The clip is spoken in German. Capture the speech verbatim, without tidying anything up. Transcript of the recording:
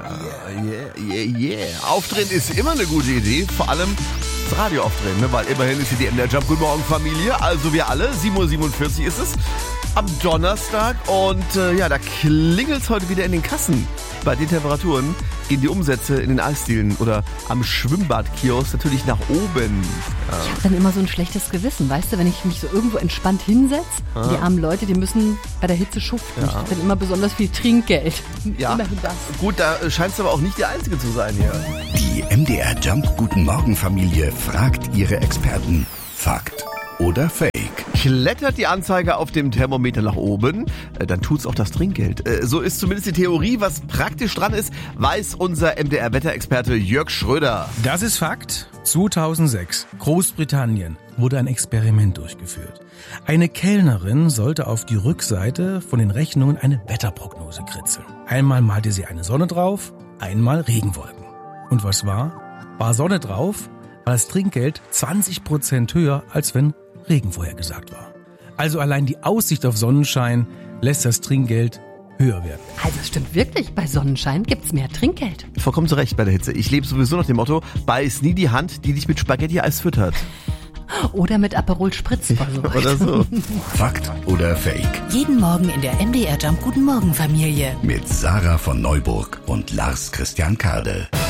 Yeah, yeah, yeah. Aufdrehen ist immer eine gute Idee, vor allem das Radio aufdrehen, ne? Weil immerhin ist hier die M D R Jump Guten Morgen Familie, also wir alle, sieben Uhr siebenundvierzig ist es, am Donnerstag und äh, ja, da klingelt's heute wieder in den Kassen. Bei den Temperaturen gehen die Umsätze in den Eisdielen oder am Schwimmbadkiosk natürlich nach oben. Ja. Ich habe dann immer so ein schlechtes Gewissen, weißt du, wenn ich mich so irgendwo entspannt hinsetze. Ah. Die armen Leute, die müssen bei der Hitze schuften. Ja. Ich habe dann immer besonders viel Trinkgeld. Ja, immerhin das. Gut, da scheinst du aber auch nicht die Einzige zu sein hier. Die M D R Jump Guten Morgen Familie fragt ihre Experten. Fakt oder Fake? Klettert die Anzeige auf dem Thermometer nach oben, dann tut's auch das Trinkgeld. So ist zumindest die Theorie. Was praktisch dran ist, weiß unser M D R-Wetterexperte Jörg Schröder. Das ist Fakt. zweitausendsechs, Großbritannien, wurde ein Experiment durchgeführt. Eine Kellnerin sollte auf die Rückseite von den Rechnungen eine Wetterprognose kritzeln. Einmal malte sie eine Sonne drauf, einmal Regenwolken. Und was war? War Sonne drauf, war das Trinkgeld zwanzig Prozent höher, als wenn Regen vorhergesagt war. Also allein die Aussicht auf Sonnenschein lässt das Trinkgeld höher werden. Also es stimmt wirklich, bei Sonnenschein gibt's mehr Trinkgeld. Vollkommen zu Recht bei der Hitze. Ich lebe sowieso nach dem Motto, beiß nie die Hand, die dich mit Spaghetti-Eis füttert. Oder mit Aperol Spritz. So oder so. Fakt oder Fake? Jeden Morgen in der M D R Jump Guten Morgen Familie. Mit Sarah von Neuburg und Lars Christian Kade.